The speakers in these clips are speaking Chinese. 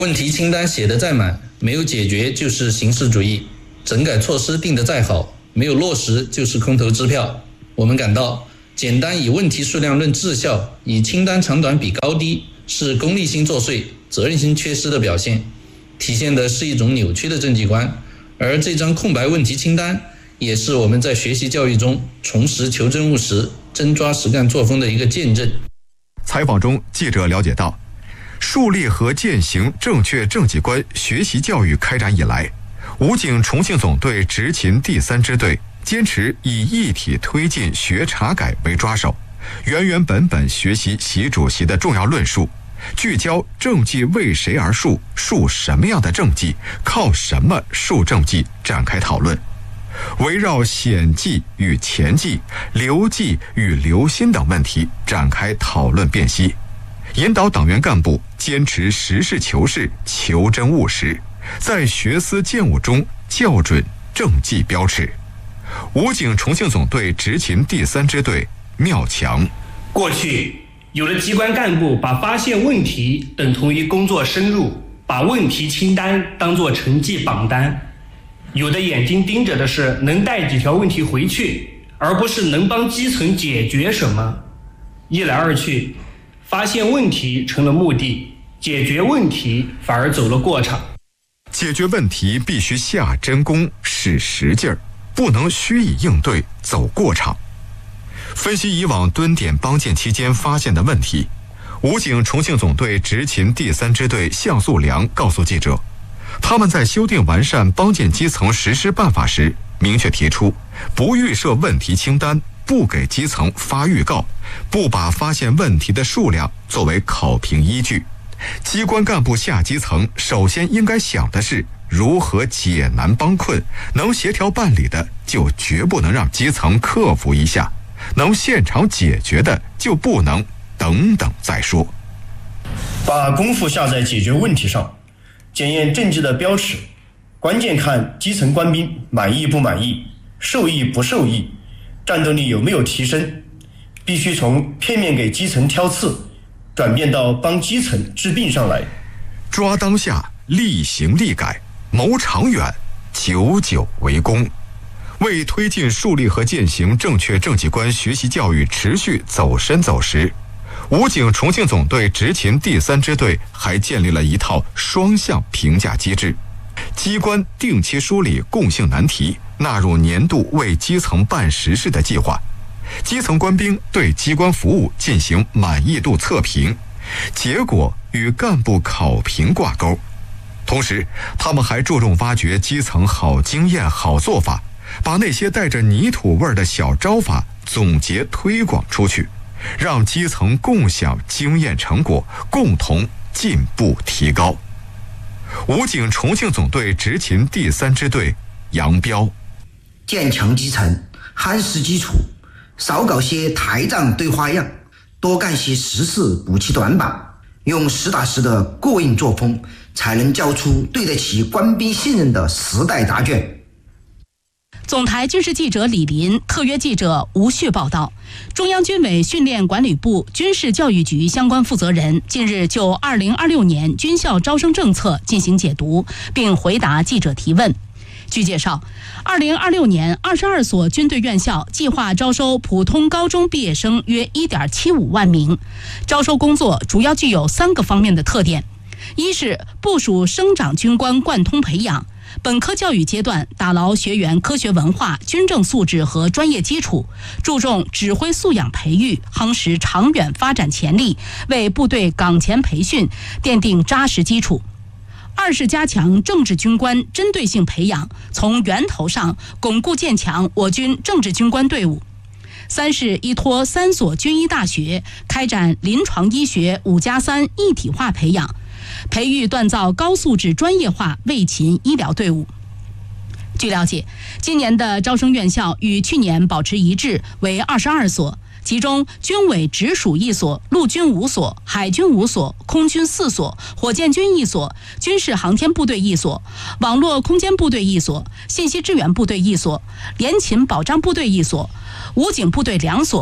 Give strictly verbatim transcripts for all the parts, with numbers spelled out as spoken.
问题清单写得再满，没有解决就是形式主义；整改措施定得再好，没有落实就是空头支票。我们感到，简单以问题数量论质效，以清单长短比高低，是功利心作祟、责任心缺失的表现，体现的是一种扭曲的政绩观。而这张空白问题清单，也是我们在学习教育中重拾求真务实、真抓实干作风的一个见证。 采访中，记者了解到，树立和践行正确政绩观学习教育开展以来，武警重庆总队执勤第三支队坚持以一体推进学查改为抓手，原原本本学习习主席的重要论述，聚焦政绩为谁而树，树什么样的政绩，靠什么树政绩展开讨论，围绕显绩与前绩、留绩与留心等问题展开讨论辨析，引导党员干部坚持实事求是、求真务实，在学思践务中校准政绩标尺。武警重庆总队执勤第三支队缪强， 过去有的机关干部把发现问题等同于工作深入，把问题清单当作成绩榜单，有的眼睛盯着的是能带几条问题回去，而不是能帮基层解决什么。一来二去，发现问题成了目的，解决问题反而走了过场。 解决问题必须下真功、使实劲儿，不能虚以应对、走过场。分析以往蹲点帮建期间发现的问题，武警重庆总队执勤第三支队向素良告诉记者，他们在修订完善帮建基层实施办法时，明确提出不预设问题清单，不给基层发预告，不把发现问题的数量作为考评依据。机关干部下基层，首先应该想的是如何解难帮困，能协调办理的就绝不能让基层克服一下，能现场解决的就不能等等再说。 把功夫下在解决问题上，检验政绩的标尺，关键看基层官兵满意不满意，受益不受益，战斗力有没有提升。必须从片面给基层挑刺，转变到帮基层治病上来。 抓当下，立行立改，谋长远，久久为功。为推进树立和践行正确政绩观学习教育持续走深走实，武警重庆总队执勤第三支队还建立了一套双向评价机制，机关定期梳理共性难题，纳入年度为基层办实事的计划。基层官兵对机关服务进行满意度测评，结果与干部考评挂钩。同时，他们还注重挖掘基层好经验、好做法，把那些带着泥土味的小招法总结推广出去，让基层共享经验成果，共同进步提高。武警重庆总队执勤第三支队杨彪， 坚强基层，夯实基础，少搞些台长对花样，多干些实事补齐短板，用实打实的过硬作风，才能交出对得起官兵信任的时代答卷。 总台军事记者李林，特约记者吴旭报道，中央军委训练管理部军事教育局相关负责人近日就二零二六年军校招生政策进行解读，并回答记者提问。据介绍，二零二六年二十二所军队院校计划招收普通高中毕业生约 一点七五万名，招收工作主要具有三个方面的特点：一是部署生长军官贯通培养，本科教育阶段打牢学员科学文化、军政素质和专业基础，注重指挥素养培育，夯实长远发展潜力，为部队岗前培训奠定扎实基础。二是加强政治军官针对性培养，从源头上巩固建强我军政治军官队伍。三是依托三所军医大学，开展临床医学五加三一体化培养，培育锻造高素质专业化卫勤医疗队伍。据了解，今年的招生院校与去年保持一致，为二十二所，其中军委直属一所，陆军五所，海军五所，空军四所，火箭军一所，军事航天部队一所，网络空间部队一所，信息支援部队一所，联勤保障部队一所，武警部队两所。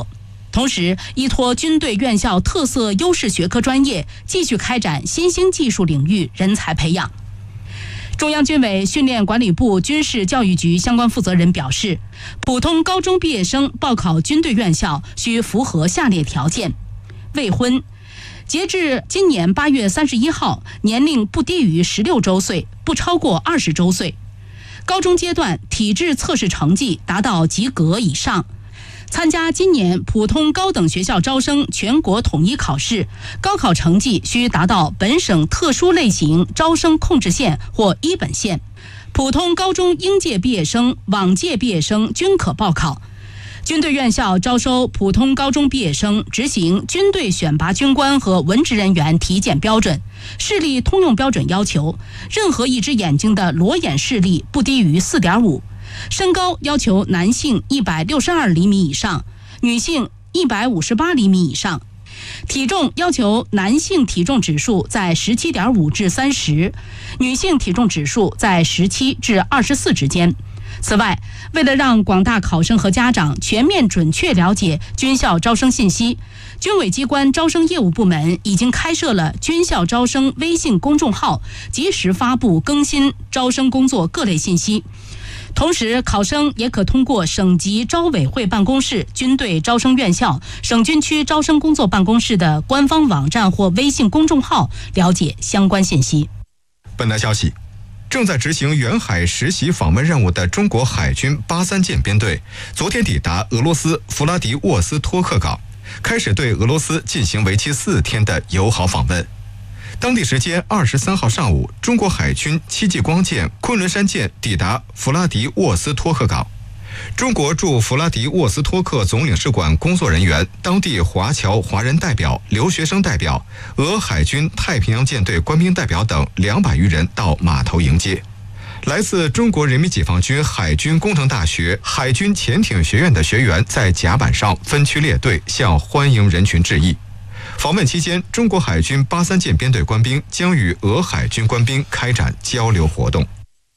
同时，依托军队院校特色优势学科专业，继续开展新兴技术领域人才培养。中央军委训练管理部军事教育局相关负责人表示，普通高中毕业生报考军队院校需符合下列条件：未婚，截至今年八月三十一号，年龄不低于十六周岁，不超过二十周岁；高中阶段体质测试成绩达到及格以上。参加今年普通高等学校招生全国统一考试，高考成绩需达到本省特殊类型招生控制线或一本线。普通高中应届毕业生、往届毕业生均可报考。军队院校招收普通高中毕业生，执行军队选拔军官和文职人员体检标准、视力通用标准要求，任何一只眼睛的裸眼视力不低于 四点五。身高要求男性一百六十二厘米以上，女性一百五十八厘米以上。体重要求男性体重指数在 十七点五 至三十，女性体重指数在十七至二十四之间。此外，为了让广大考生和家长全面准确了解军校招生信息，军委机关招生业务部门已经开设了军校招生微信公众号，及时发布更新招生工作各类信息。同时，考生也可通过省级招委会办公室、军队招生院校、省军区招生工作办公室的官方网站或微信公众号了解相关信息。 本台消息，正在执行远海实习访问任务的中国海军八三舰编队，昨天抵达俄罗斯弗拉迪沃斯托克港，开始对俄罗斯进行为期四天的友好访问。当地时间二十三号上午，中国海军戚继光舰、昆仑山舰抵达弗拉迪沃斯托克港。中国驻弗拉迪沃斯托克总领事馆工作人员、当地华侨华人代表、留学生代表、俄海军太平洋舰队官兵代表等两百余人到码头迎接。来自中国人民解放军海军工程大学海军潜艇学院的学员在甲板上分区列队，向欢迎人群致意。访问期间，中国海军八三舰编队官兵将与俄海军官兵开展交流活动。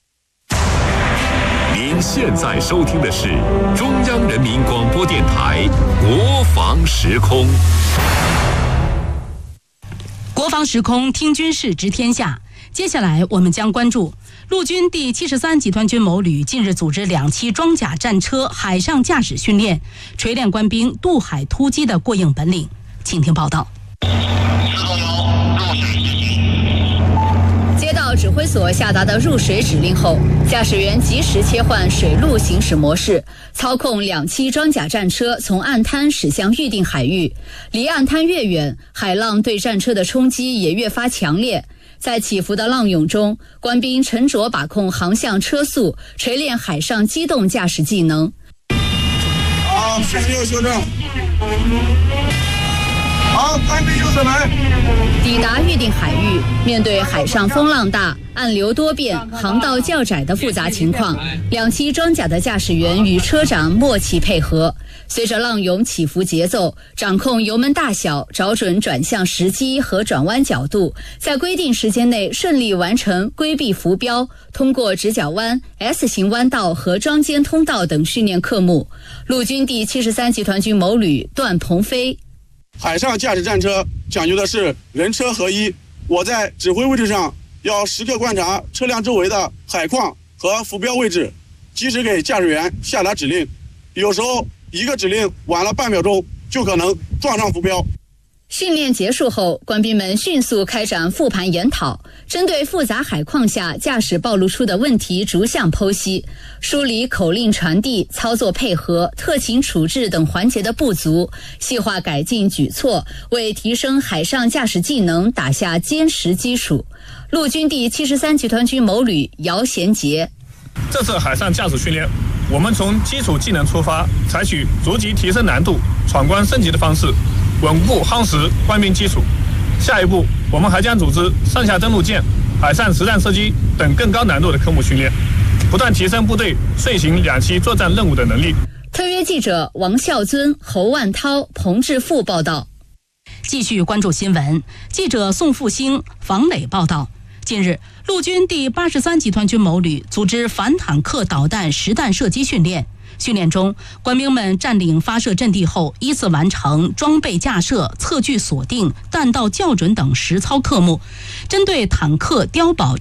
您现在收听的是中央人民广播电台国防时空。 国防时空，听军事知天下。接下来我们将关注陆军第七十三集团军某旅近日组织两栖装甲战车海上驾驶训练，锤炼官兵渡海突击的过硬本领。请听报道。 接到指挥所下达的入水指令后，驾驶员及时切换水陆行驶模式，操控两栖装甲战车从岸滩驶向预定海域。离岸滩越远，海浪对战车的冲击也越发强烈。在起伏的浪涌中，官兵沉着把控航向车速，锤炼海上机动驾驶技能。 好，十六修正。好，官兵右侧门。 抵达预定海域，面对海上风浪大、暗流多变、航道较窄的复杂情况，两栖装甲的驾驶员与车长默契配合，随着浪涌起伏节奏，掌控油门大小，找准转向时机和转弯角度，在规定时间内顺利完成规避浮标、通过直角弯、S 型弯道和桩间通道等训练科目。陆军第七十三集团军某旅段鹏飞。 海上驾驶战车讲究的是人车合一，我在指挥位置上要时刻观察车辆周围的海况和浮标位置，及时给驾驶员下达指令。有时候一个指令晚了半秒钟，就可能撞上浮标。 训练结束后，官兵们迅速开展复盘研讨，针对复杂海况下驾驶暴露出的问题逐项剖析，梳理口令传递、操作配合、特情处置等环节的不足，细化改进举措，为提升海上驾驶技能打下坚实基础。陆军第七十三集团军某旅姚贤杰。 这次海上驾驶训练，我们从基础技能出发，采取逐级提升难度、闯关升级的方式，稳固夯实官兵基础。下一步，我们还将组织上下登陆舰、海上实战射击等更高难度的科目训练，不断提升部队遂行两栖作战任务的能力。 特约记者王孝尊、侯万涛、彭志富报道。 继续关注新闻，记者宋复兴、房磊报道。近日，陆军第八十三集团军某旅组织反坦克导弹实弹射击训练， 训练中，官兵们占领发射阵地后，依次完成装备架设、测距锁定、弹道校准等实操科目。针对坦克、碉堡、